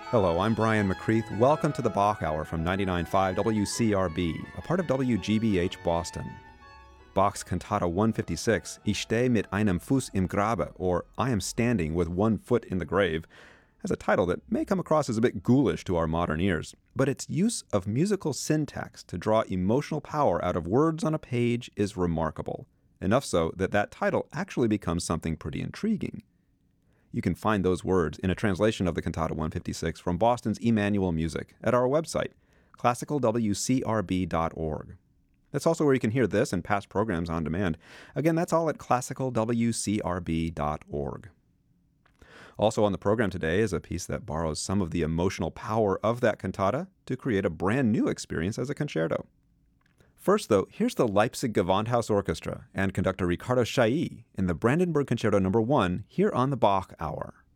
Hello, I'm Brian McCreath. Welcome to the Bach Hour from 99.5 WCRB, a part of WGBH Boston. Bach's Cantata 156, Ich stehe mit einem Fuß im Grabe, or I am standing with one foot in the grave, has a title that may come across as a bit ghoulish to our modern ears, but its use of musical syntax to draw emotional power out of words on a page is remarkable, enough so that that title actually becomes something pretty intriguing. You can find those words in a translation of the Cantata 156 from Boston's Emmanuel Music at our website, classicalwcrb.org. That's also where you can hear this and past programs on demand. Again, that's all at classicalwcrb.org. Also on the program today is a piece that borrows some of the emotional power of that cantata to create a brand new experience as a concerto. First, though, here's the Leipzig Gewandhaus Orchestra and conductor Ricardo Chailly in the Brandenburg Concerto No. 1 here on the Bach Hour.